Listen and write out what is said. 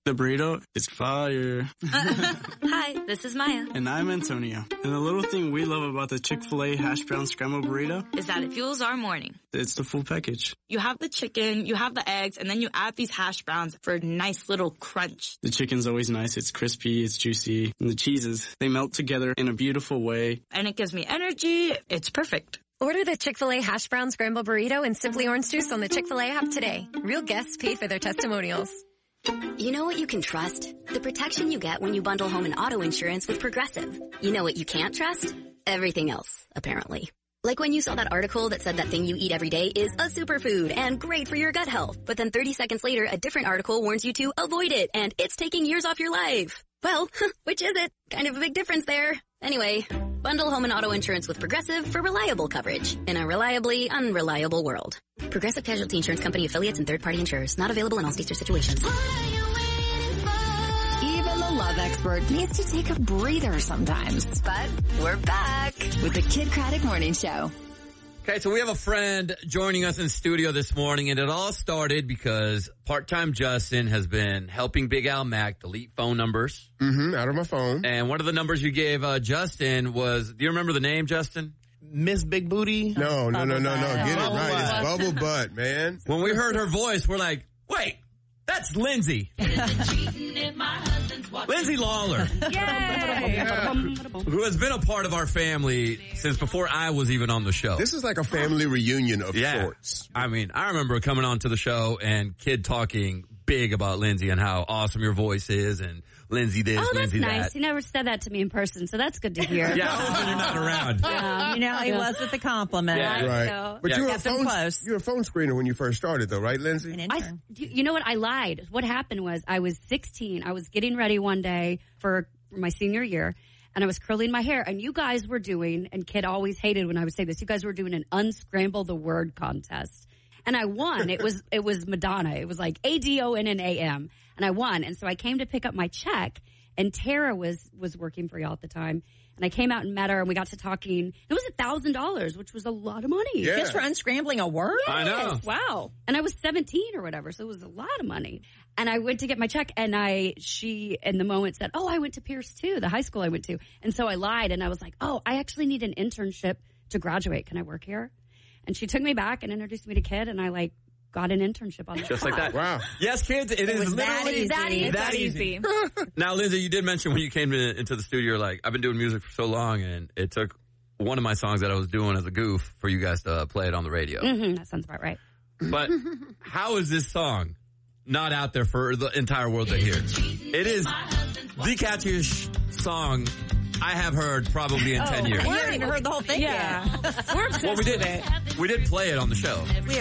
The burrito is fire. Hi, this is Maya. And I'm Antonio. And the little thing we love about the Chick-fil-A hash brown scrambled burrito is that it fuels our morning. It's the full package. You have the chicken, you have the eggs, and then you add these hash browns for a nice little crunch. The chicken's always nice. It's crispy, it's juicy. And the cheeses, they melt together in a beautiful way. And it gives me energy. It's perfect. Order the Chick-fil-A hash brown scrambled burrito and Simply Orange Juice on the Chick-fil-A app today. Real guests pay for their testimonials. You know what you can trust? The protection you get when you bundle home and auto insurance with Progressive. You know what you can't trust? Everything else, apparently. Like when you saw that article that said that thing you eat every day is a superfood and great for your gut health. But then 30 seconds later, a different article warns you to avoid it and it's taking years off your life. Well, which is it? Kind of a big difference there. Anyway, bundle home and auto insurance with Progressive for reliable coverage in a reliably unreliable world. Progressive Casualty Insurance Company affiliates and third-party insurers. Not available in all states or situations. Even the love expert needs to take a breather sometimes. But we're back with the Kid Craddock Morning Show. Okay, so we have a friend joining us in studio this morning, and it all started because part-time Justin has been helping Big Al Mack delete phone numbers. Out of my phone. And one of the numbers you gave Justin was, do you remember the name, Justin? Miss Big Booty? No. Get it right. It's Bubble Butt, man. When we heard her voice, we're like, wait, that's Lindsay. Lindsay Lawler. Yay! Who has been a part of our family since before I was even on the show. This is like a family reunion of sorts. I mean, I remember coming on to the show and Kid talking big about Lindsay and how awesome your voice is and Lindsay this, Lindsay that. Oh, that's nice. He never said that to me in person, so that's good to hear. Yeah, when you're not around. Yeah, he was with the compliment. Yeah. Right. So. But you were close. You were a phone screener when you first started, though, right, Lindsay? You know what? I lied. What happened was I was 16. I was getting ready one day for my senior year, and I was curling my hair. And you guys were doing, and Kid always hated when I would say this, you guys were doing an unscramble the word contest. And I won. It was Madonna. It was like ADONNAM. And I won. And so I came to pick up my check, and Tara was working for y'all at the time. And I came out and met her, and we got to talking. It was $1,000, which was a lot of money. Yeah. Just for unscrambling a word? Yes. I know. Wow. And I was 17 or whatever, so it was a lot of money. And I went to get my check, and she in the moment said, oh, I went to Pierce too, the high school I went to. And so I lied, and I was like, oh, I actually need an internship to graduate. Can I work here? And she took me back and introduced me to Kid, and I got an internship on the Just spot. like that. Wow. Yes, kids, it is literally that easy. Now, Lindsay, you did mention when you came into the studio, you're like, I've been doing music for so long, and it took one of my songs that I was doing as a goof for you guys to play it on the radio. Mm-hmm, that sounds about right. But how is this song not out there for the entire world to hear? It is the catchiest song I have heard probably in 10 years. We haven't even heard the whole thing yet. We're obsessed Well, we did play it on the show.